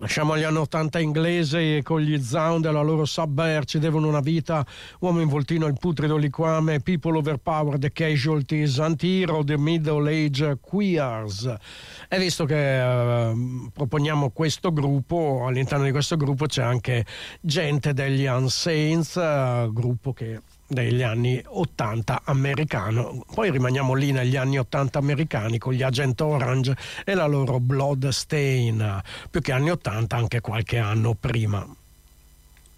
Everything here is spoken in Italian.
Lasciamo gli anni 80 inglesi con gli Zaun della loro Subber, ci devono una vita, uomo in voltino, il putrido liquame, people overpowered, the casualties, anti-hero, the middle age queers. E visto che proponiamo questo gruppo, all'interno di questo gruppo c'è anche gente degli Unsaints, gruppo che degli anni 80 americano, poi rimaniamo lì negli anni 80 americani con gli Agent Orange e la loro Bloodstain, più che anni 80 anche qualche anno prima.